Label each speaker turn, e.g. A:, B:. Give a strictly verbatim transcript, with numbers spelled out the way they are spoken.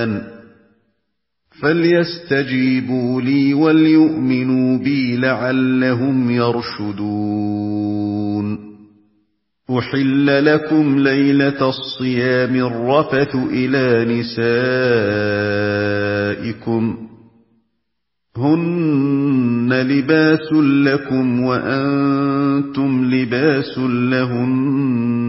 A: الْأَذَانَ فَلْيَسْتَجِيبُوا لِي وَلْيُؤْمِنُوا بِي لَعَلَّهُمْ يَرْشُدُونَ أُحِلَّ لَكُمْ لَيْلَةَ الصِّيَامِ الرَّفَثُ إِلَىٰ نِسَائِكُمْ هُنَّ لِبَاسٌ لَّكُمْ وَأَنتُمْ لِبَاسٌ لَّهُنَّ